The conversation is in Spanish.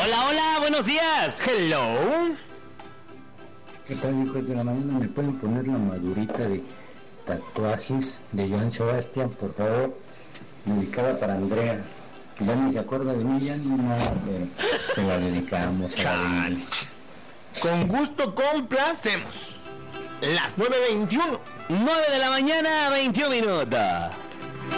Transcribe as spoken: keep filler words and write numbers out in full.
Hola, hola, buenos días. Hello. ¿Qué tal, hijos de la mañana? ¿Me pueden poner la madurita de tatuajes de Joan Sebastián, por favor? Dedicada para Andrea. Ya ni se acuerda de mí, ya ni nada, pero se la dedicamos a la de Con gusto complacemos. Las nueve veintiuno. nueve de la mañana, veintiún minutos.